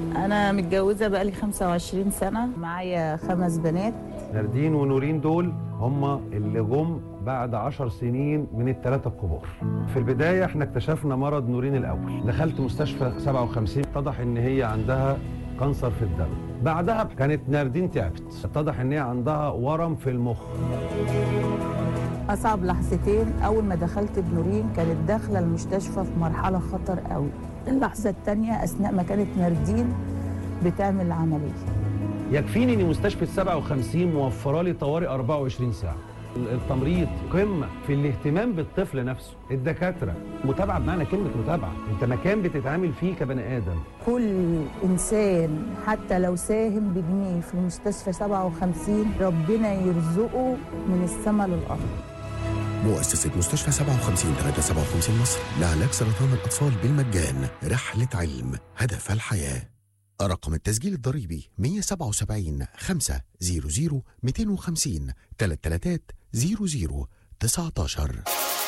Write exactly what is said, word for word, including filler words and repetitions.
أنا متجوزة بقالي خمسة وعشرين سنة، معايا خمس بنات. ناردين ونورين دول هما اللي جم بعد عشر سنين من الثلاثة الكبار. في البداية احنا اكتشفنا مرض نورين الأول، دخلت مستشفى سبعة وخمسين، اتضح ان هي عندها كانسر في الدم. بعدها كانت ناردين تعبت، اتضح ان هي عندها ورم في المخ. أصعب لحظتين أول ما دخلت بنورين كانت داخلة المستشفى في مرحلة خطر قوي. اللحظة الثانية أثناء ما كانت ناردين بتعمل عملية. يكفيني ان مستشفى سبعة وخمسين موفره لي طوارئ أربعة وعشرين ساعة. التمريض قمة في الاهتمام بالطفل نفسه، الدكاترة متابعة بمعنى كلمة متابعة، انت مكان بتتعامل فيه كبني آدم. كل إنسان حتى لو ساهم بجنيه في المستشفى سبعة وخمسين ربنا يرزقه من السماء للأرض. مؤسسة مستشفى سبعة وخمسين ثلاثة سبعة وخمسين مصر لعلاج سرطان الأطفال بالمجان. رحلة علم هدف الحياة. رقم التسجيل الضريبي مية وسبعة وسبعين خمسة صفر صفر مئتين وخمسين ثلاثة ثلاثة صفر صفر تسعة عشر.